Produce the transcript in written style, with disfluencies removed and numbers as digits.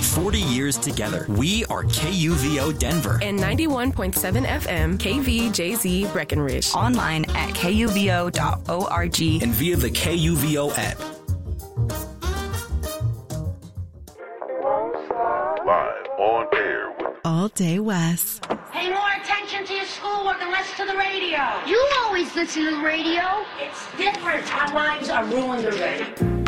40 years together. We are KUVO Denver. And 91.7 FM KVJZ Breckenridge. Online at kuvo.org. And via the KUVO app. Live on air with All Day West. Pay more attention to your schoolwork and less to the radio. You always listen to the radio. It's different. Our lives are ruined already.